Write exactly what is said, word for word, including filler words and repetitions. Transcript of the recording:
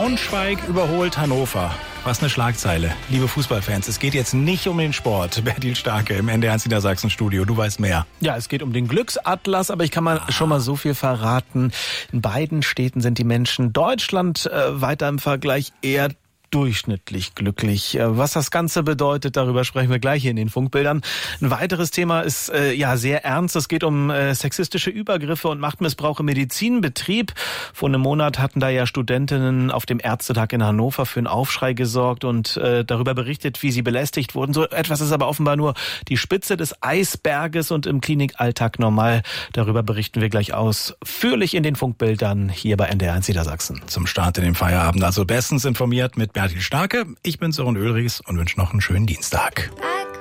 Braunschweig überholt Hannover. Was eine Schlagzeile. Liebe Fußballfans, es geht jetzt nicht um den Sport. Bertil Starke im N D R eins Niedersachsen-Studio, du weißt mehr. Ja, es geht um den Glücksatlas, aber ich kann mal ah. schon mal so viel verraten. In beiden Städten sind die Menschen Deutschland äh, weiter im Vergleich eher durchschnittlich glücklich. Was das Ganze bedeutet, darüber sprechen wir gleich hier in den Funkbildern. Ein weiteres Thema ist äh, ja sehr ernst. Es geht um äh, sexistische Übergriffe und Machtmissbrauch im Medizinbetrieb. Vor einem Monat hatten da ja Studentinnen auf dem Ärztetag in Hannover für einen Aufschrei gesorgt und äh, darüber berichtet, wie sie belästigt wurden. So etwas ist aber offenbar nur die Spitze des Eisberges und im Klinikalltag normal. Darüber berichten wir gleich ausführlich in den Funkbildern hier bei N D R eins Niedersachsen. Zum Start in den Feierabend also bestens informiert mit Bertil Starke. Ich bin Sören Ulrichs und wünsche noch einen schönen Dienstag.